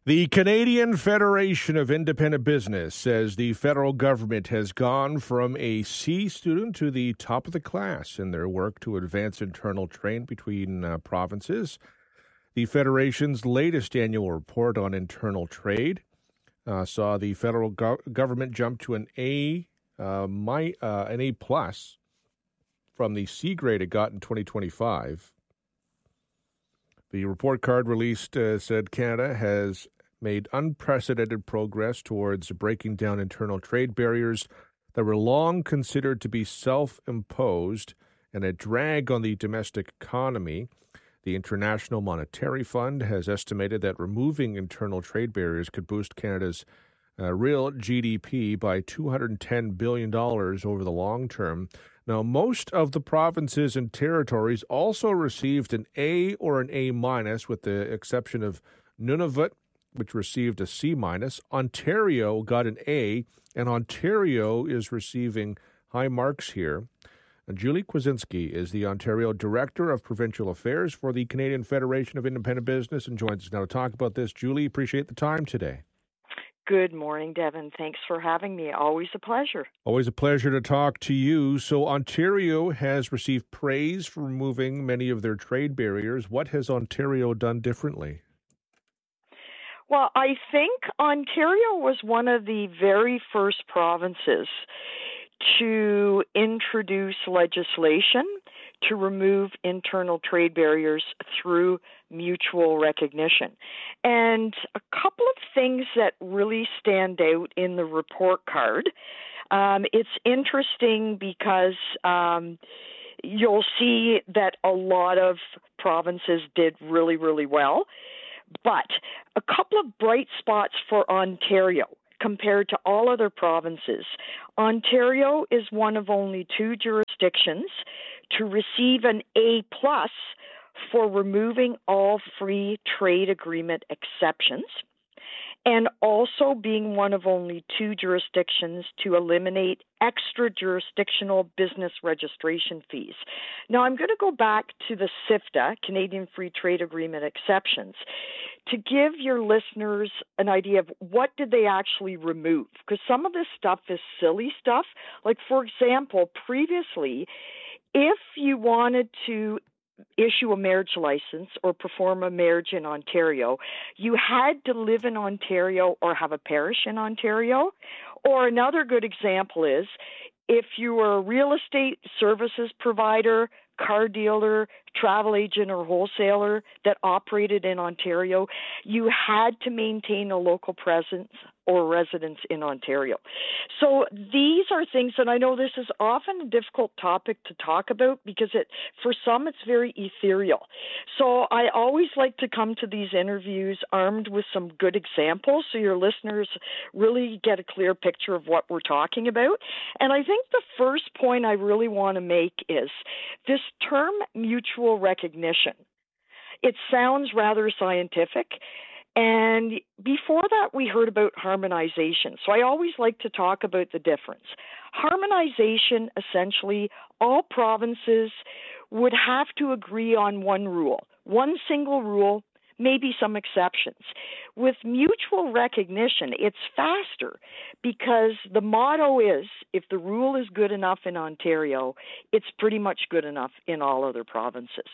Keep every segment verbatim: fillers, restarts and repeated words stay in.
The Canadian Federation of Independent Business says the federal government has gone from a C student to the top of the class in their work to advance internal trade between uh, provinces. The Federation's latest annual report on internal trade uh, saw the federal go- government jump to an A, uh, my, uh, an A plus from the C grade it got in twenty twenty-five. The report card released uh, said Canada has made unprecedented progress towards breaking down internal trade barriers that were long considered to be self-imposed and a drag on the domestic economy. The International Monetary Fund has estimated that removing internal trade barriers could boost Canada's uh, real G D P by two hundred ten billion dollars over the long term. Now, most of the provinces and territories also received an A or an A minus, with the exception of Nunavut, which received a C minus. Ontario got an A, and Ontario is receiving high marks here. And Julie Kwasinski is the Ontario Director of Provincial Affairs for the Canadian Federation of Independent Business and joins us now to talk about this. Julie, appreciate the time today. Good morning, Devin. Thanks for having me. Always a pleasure. Always a pleasure to talk to you. So Ontario has received praise for removing many of their trade barriers. What has Ontario done differently? Well, I think Ontario was one of the very first provinces to introduce legislation to remove internal trade barriers through mutual recognition. And a couple of things that really stand out in the report card. Um, it's interesting because um, you'll see that a lot of provinces did really, really well. But a couple of bright spots for Ontario compared to all other provinces. Ontario is one of only two jurisdictions to receive an A plus for removing all free trade agreement exceptions, and also being one of only two jurisdictions to eliminate extra jurisdictional business registration fees. Now, I'm going to go back to the CIFTA, Canadian Free Trade Agreement exceptions, to give your listeners an idea of what did they actually remove, because some of this stuff is silly stuff. Like, for example, previously, if you wanted to issue a marriage license or perform a marriage in Ontario, you had to live in Ontario or have a parish in Ontario. Or another good example is if you were a real estate services provider, car dealer, travel agent, or wholesaler that operated in Ontario, you had to maintain a local presence or residence in Ontario. So these are things, and I know this is often a difficult topic to talk about because it, for some, it's very ethereal. So I always like to come to these interviews armed with some good examples so your listeners really get a clear picture of what we're talking about. And I think the first point I really want to make is this term mutual recognition. It sounds rather scientific. And before that, we heard about harmonization. So I always like to talk about the difference. Harmonization, essentially, all provinces would have to agree on one rule, one single rule, maybe some exceptions. With mutual recognition, it's faster because the motto is, if the rule is good enough in Ontario, it's pretty much good enough in all other provinces.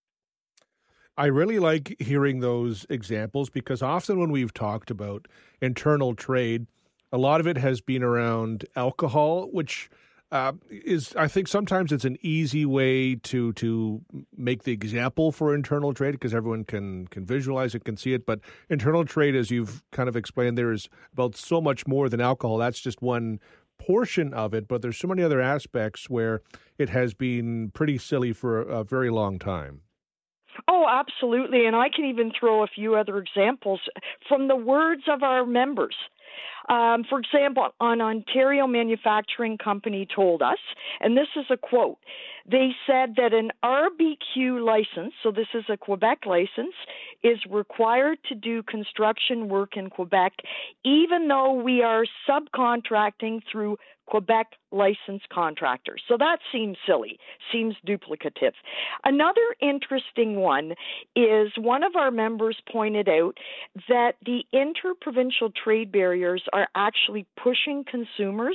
I really like hearing those examples because often when we've talked about internal trade, a lot of it has been around alcohol, which uh, is, I think sometimes it's an easy way to to make the example for internal trade because everyone can, can visualize it, can see it. But internal trade, as you've kind of explained, there is about so much more than alcohol. That's just one portion of it, but there's so many other aspects where it has been pretty silly for a, a very long time. Oh, absolutely. And I can even throw a few other examples from the words of our members. Um, for example, an Ontario manufacturing company told us, and this is a quote, They said that an R B Q license, so this is a Quebec license, is required to do construction work in Quebec, even though we are subcontracting through Quebec licensed contractors. So that seems silly, seems duplicative. Another interesting one is one of our members pointed out that the interprovincial trade barriers are actually pushing consumers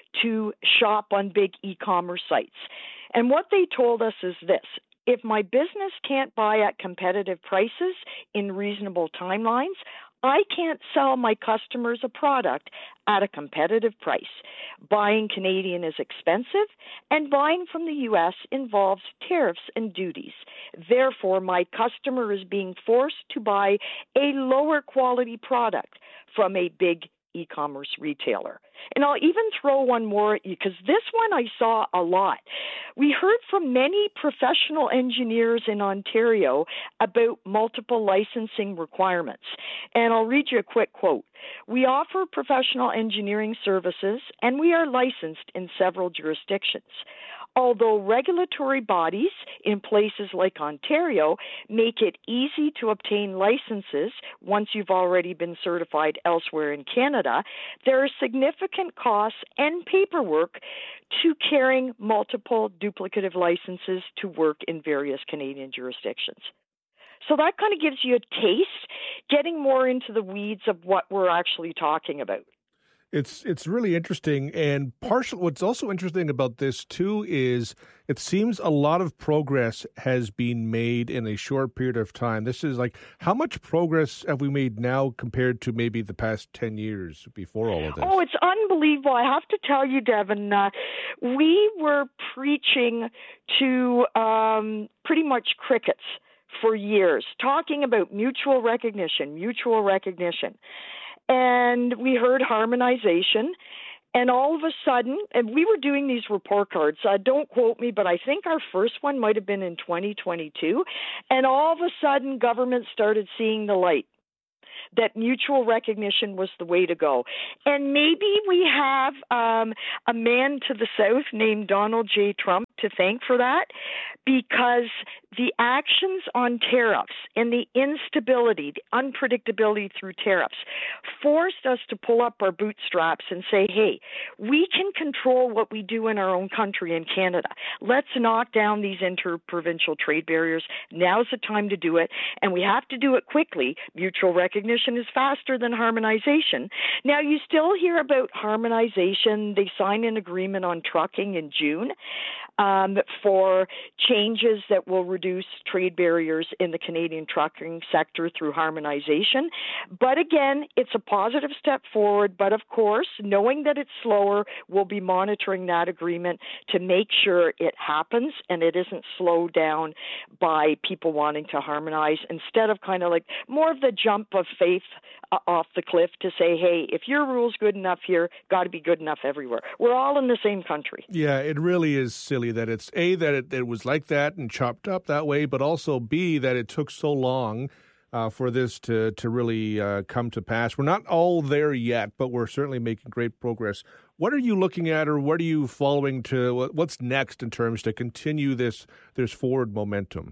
to shop on big e-commerce sites. And what they told us is this: if my business can't buy at competitive prices in reasonable timelines, I can't sell my customers a product at a competitive price. Buying Canadian is expensive, and buying from the U S involves tariffs and duties. Therefore, my customer is being forced to buy a lower quality product from a big e-commerce retailer. And I'll even throw one more at you, because this one I saw a lot. We heard from many professional engineers in Ontario about multiple licensing requirements. And I'll read you a quick quote. We offer professional engineering services, and we are licensed in several jurisdictions. Although regulatory bodies in places like Ontario make it easy to obtain licenses once you've already been certified elsewhere in Canada, there are significant costs and paperwork to carrying multiple duplicative licenses to work in various Canadian jurisdictions. So that kind of gives you a taste, getting more into the weeds of what we're actually talking about. It's it's really interesting, and partial. What's also interesting about this too is it seems a lot of progress has been made in a short period of time. This is like, how much progress have we made now compared to maybe the past ten years before all of this? Oh, it's unbelievable. I have to tell you, Devin, uh, we were preaching to um, pretty much crickets for years, talking about mutual recognition, mutual recognition. And we heard harmonization, and all of a sudden, and we were doing these report cards, uh, don't quote me, but I think our first one might have been in twenty twenty-two, and all of a sudden government started seeing the light, that mutual recognition was the way to go. And maybe we have um, a man to the south named Donald J. Trump to thank for that, because the actions on tariffs and the instability, the unpredictability through tariffs forced us to pull up our bootstraps and say, hey, we can control what we do in our own country in Canada. Let's knock down these interprovincial trade barriers. Now's the time to do it, and we have to do it quickly. Mutual recognition is faster than harmonization. Now, you still hear about harmonization. They signed an agreement on trucking in June um, for changes that will reduce trade barriers in the Canadian trucking sector through harmonization. But again, it's a positive step forward. But of course, knowing that it's slower, we'll be monitoring that agreement to make sure it happens and it isn't slowed down by people wanting to harmonize, instead of kind of like more of the jump of faith uh, off the cliff to say, hey, if your rule's good enough here, got to be good enough everywhere. We're all in the same country. Yeah, it really is silly that it's A, that it, it was like that and chopped up that way, but also B, that it took so long uh, for this to, to really uh, come to pass. We're not all there yet, but we're certainly making great progress. What are you looking at, or what are you following to, what's next in terms to continue this, this forward momentum?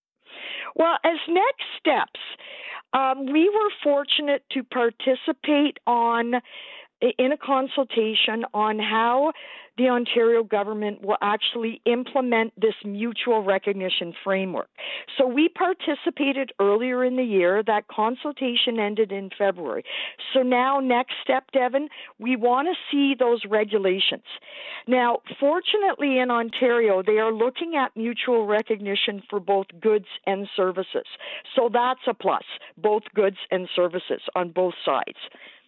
Well, as next steps, um, we were fortunate to participate on in a consultation on how the Ontario government will actually implement this mutual recognition framework. So we participated earlier in the year. That consultation ended in February. So now, next step, Devin, we want to see those regulations. Now, fortunately in Ontario, they are looking at mutual recognition for both goods and services. So that's a plus, both goods and services on both sides.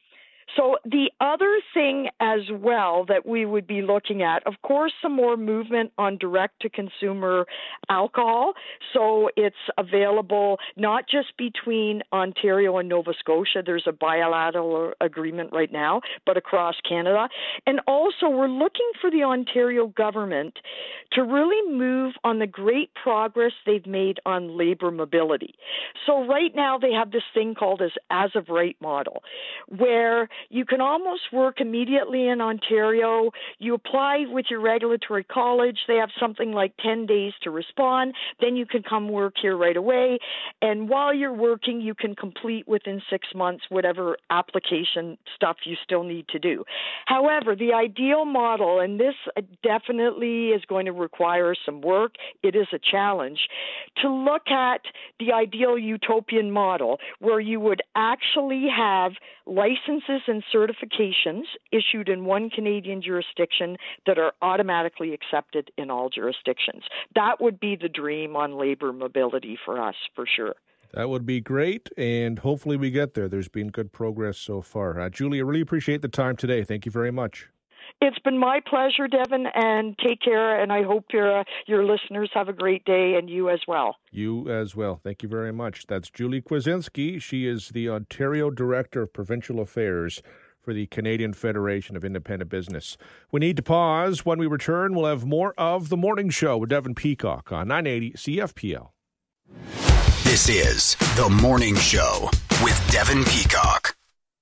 So the other thing as well that we would be looking at, of course, some more movement on direct-to-consumer alcohol. So it's available not just between Ontario and Nova Scotia. There's a bilateral agreement right now, but across Canada. And also we're looking for the Ontario government to really move on the great progress they've made on labor mobility. So right now they have this thing called as as of right model, where You can almost work immediately in Ontario. You apply with your regulatory college. They have something like ten days to respond. Then you can come work here right away. And while you're working, you can complete within six months whatever application stuff you still need to do. However, the ideal model, and this definitely is going to require some work, it is a challenge, to look at the ideal utopian model where you would actually have licenses and certifications issued in one Canadian jurisdiction that are automatically accepted in all jurisdictions. That would be the dream on labor mobility for us, for sure. That would be great, and hopefully we get there. There's been good progress so far. Uh, Julie, I really appreciate the time today. Thank you very much. It's been my pleasure, Devin, and take care, and I hope your uh, your listeners have a great day, and you as well. You as well. Thank you very much. That's Julie Kwasinski. She is the Ontario Director of Provincial Affairs for the Canadian Federation of Independent Business. We need to pause. When we return, we'll have more of The Morning Show with Devin Peacock on nine eighty C F P L. This is The Morning Show with Devin Peacock.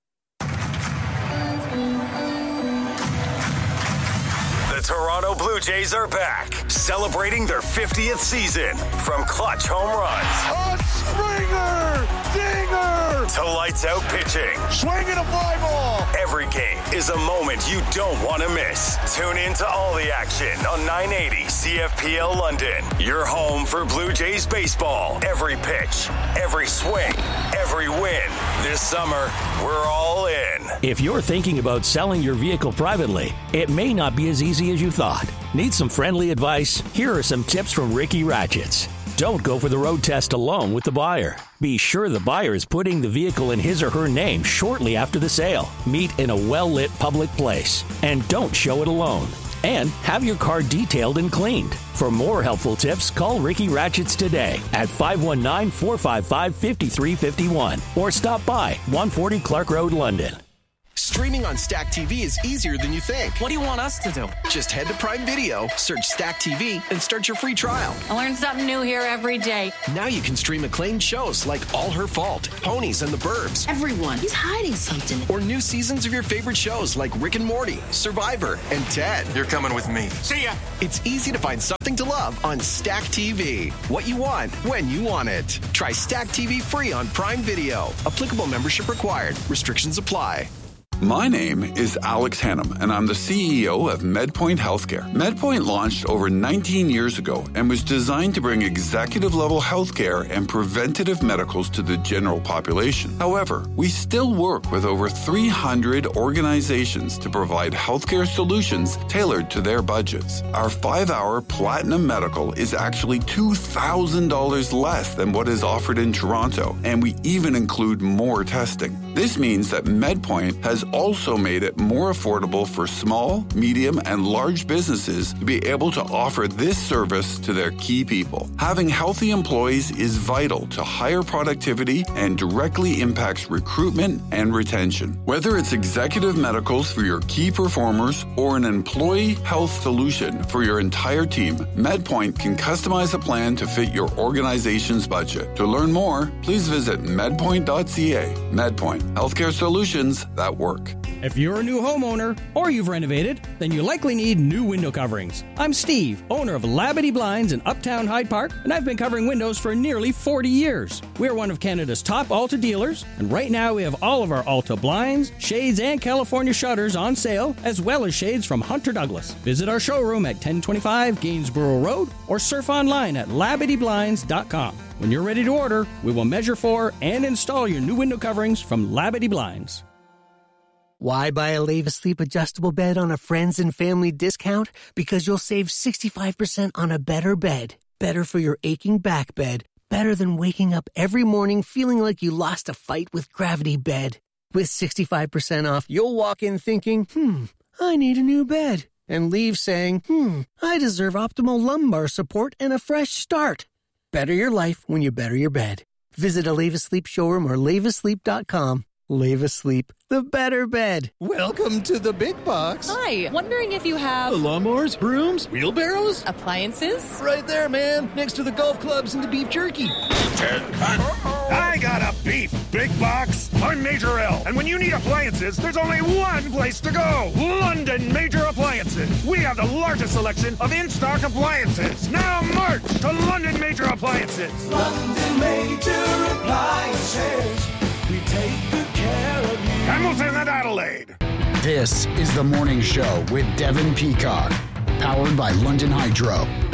The Toronto Blue Jays are back, celebrating their fiftieth season. From clutch home runs, a Springer, dinger, to lights out pitching, swinging a fly ball. Every game is a moment you don't want to miss. Tune in to all the action on nine eighty C F P L London. Your home for Blue Jays baseball. Every pitch, every swing, every win. This summer, we're all in. If you're thinking about selling your vehicle privately, it may not be as easy as you thought. Need some friendly advice? Here are some tips from Ricky Ratchets. Don't go for the road test alone with the buyer. Be sure the buyer is putting the vehicle in his or her name shortly after the sale. Meet in a well-lit public place. And don't show it alone. And have your car detailed and cleaned. For more helpful tips, call Ricky Ratchets today at five one nine, four five five, five three five one or stop by one forty Clark Road, London. Streaming on Stack T V is easier than you think. What do you want us to do? Just head to Prime Video, search Stack T V, and start your free trial. I learn something new here every day. Now you can stream acclaimed shows like All Her Fault, Ponies and the Burbs. Everyone, he's hiding something. Or new seasons of your favorite shows like Rick and Morty, Survivor, and Ted. You're coming with me. See ya! It's easy to find something to love on Stack T V. What you want, when you want it. Try Stack T V free on Prime Video. Applicable membership required. Restrictions apply. My name is Alex Hannum, and I'm the C E O of MedPoint Healthcare. MedPoint launched over nineteen years ago and was designed to bring executive-level healthcare and preventative medicals to the general population. However, we still work with over three hundred organizations to provide healthcare solutions tailored to their budgets. Our five-hour Platinum Medical is actually two thousand dollars less than what is offered in Toronto, and we even include more testing. This means that MedPoint has also made it more affordable for small, medium, and large businesses to be able to offer this service to their key people. Having healthy employees is vital to higher productivity and directly impacts recruitment and retention. Whether it's executive medicals for your key performers or an employee health solution for your entire team, MedPoint can customize a plan to fit your organization's budget. To learn more, please visit medpoint dot c a. MedPoint, healthcare solutions that work. If you're a new homeowner or you've renovated, then you likely need new window coverings. I'm Steve, owner of Labadee Blinds in Uptown Hyde Park, and I've been covering windows for nearly forty years. We're one of Canada's top Alta dealers, and right now we have all of our Alta blinds, shades, and California shutters on sale, as well as shades from Hunter Douglas. Visit our showroom at ten twenty-five Gainsborough Road or surf online at labadee blinds dot com. When you're ready to order, we will measure for and install your new window coverings from Labadee Blinds. Why buy a Leva Sleep adjustable bed on a friends and family discount? Because you'll save sixty-five percent on a better bed. Better for your aching back bed. Better than waking up every morning feeling like you lost a fight with Gravity Bed. With sixty-five percent off, you'll walk in thinking, hmm, I need a new bed. And leave saying, hmm, I deserve optimal lumbar support and a fresh start. Better your life when you better your bed. Visit a Leva Sleep showroom or leva sleep dot com. Leave asleep the better bed. Welcome to the big box. Hi, wondering if you have... lawnmowers, brooms, wheelbarrows? Appliances? Right there, man, next to the golf clubs and the beef jerky. I got a beef big box. I'm Major L. And when you need appliances, there's only one place to go. London Major Appliances. We have the largest selection of in-stock appliances. Now march to London Major Appliances. London Major Appliances. We take good care of you. Hamilton and Adelaide. This is The Morning Show with Devin Peacock. Powered by London Hydro.